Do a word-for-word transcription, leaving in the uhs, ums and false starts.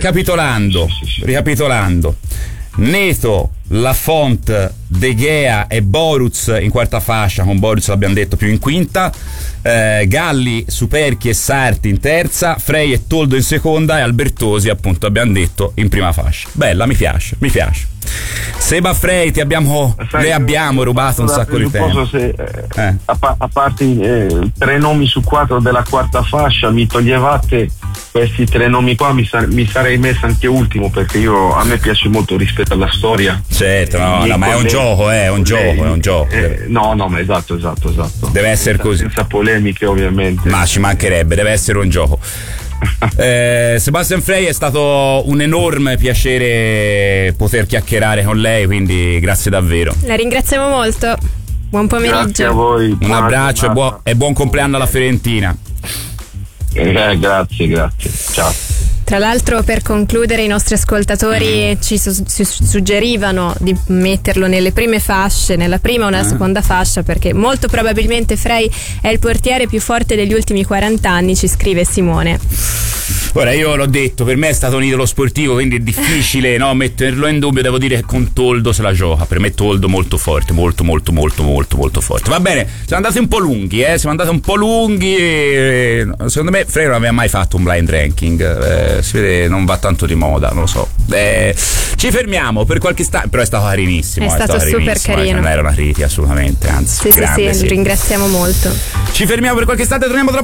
ricapitolando, sì, sì, sì. ricapitolando. Neto, Lafont, De Gea e Boruz in quarta fascia, con Boruz l'abbiamo detto più in quinta, eh, Galli, Superchi e Sarti in terza, Frey e Toldo in seconda e Albertosi appunto abbiamo detto in prima fascia. Bella, mi piace, mi piace. Seba Frey, ti abbiamo, Sai, le abbiamo rubato un sacco di tempo. Se, eh, eh. a, pa- a parte eh, tre nomi su quattro della quarta fascia, mi toglievate questi tre nomi qua, mi, sar- mi sarei messo anche ultimo, perché io a me piace molto rispetto alla storia. Certo, no, no, ma è un gioco, eh, è un gioco, è un gioco. Eh, no, no, ma esatto, esatto, esatto. Deve essere senza, così. Senza polemiche, ovviamente. Ma ci mancherebbe, deve essere un gioco. eh, Sebastian Frey, è stato un enorme piacere poter chiacchierare con lei, quindi grazie davvero. La ringraziamo molto. Buon pomeriggio. Grazie a voi. Un abbraccio e, buo- e buon compleanno alla Fiorentina. Eh, grazie, grazie. Ciao. Tra l'altro, per concludere, i nostri ascoltatori mm. ci su- ci suggerivano di metterlo nelle prime fasce, nella prima o nella eh. seconda fascia, perché molto probabilmente Frey è il portiere più forte degli ultimi quaranta anni, ci scrive Simone. Ora, io l'ho detto, per me è stato un idolo sportivo, quindi è difficile no, metterlo in dubbio. Devo dire che con Toldo se la gioca. Per me Toldo molto forte, molto molto molto molto molto forte. Va bene, siamo andati un po' lunghi, eh? siamo andati un po' lunghi e secondo me Frey non aveva mai fatto un blind ranking, eh, si vede non va tanto di moda, non lo so. Eh, ci fermiamo per qualche istante, però è stato carinissimo. È, è stato, stato super carino, carino. non era una critica assolutamente, anzi. Sì, grande, sì, sì, sì. ringraziamo molto. Ci fermiamo per qualche istante, torniamo tra